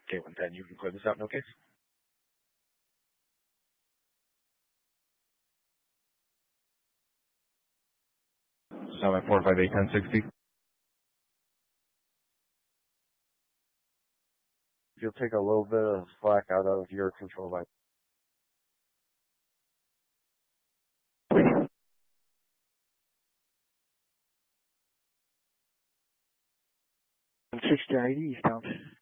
K110, you can clear this out, no case. 458-1060. You'll take a little bit of slack out of your control line. 60 ID eastbound.